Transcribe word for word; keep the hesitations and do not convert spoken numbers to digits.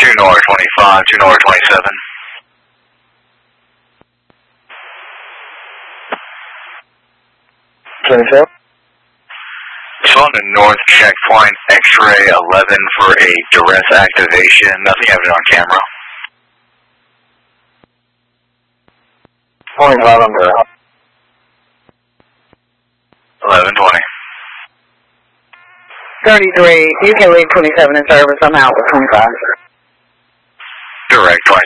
two Nora twenty-five, two Nora twenty-seven. twenty-seven. Just on the north checkpoint, X-ray eleven for a duress activation. Nothing happened on camera. twenty-five under. eleven twenty. thirty-three, you can leave twenty-seven in service. I'm out with twenty-five.